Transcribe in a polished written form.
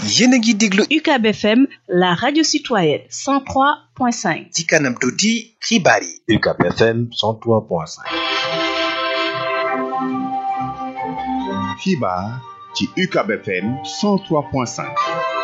yéen a ngi déglu UCAB FM la radio citoyenne 103.5. ci kanam tuuti xibaar yi. UCAB FM 103.5. xibaar ci UCAB FM 103.5.